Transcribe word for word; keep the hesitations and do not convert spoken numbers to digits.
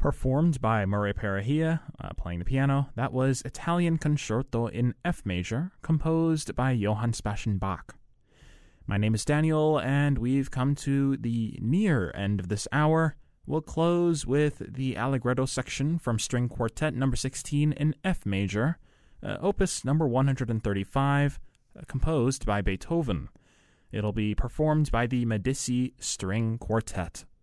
performed by Murray Perahia, uh, playing the piano. That was Italian Concerto in F major, composed by Johann Sebastian Bach. My name is Daniel, and we've come to the near end of this hour. We'll close with the Allegretto section from String Quartet number sixteen in F major, uh, opus number one hundred thirty-five, uh, composed by Beethoven. It'll be performed by the Medici String Quartet.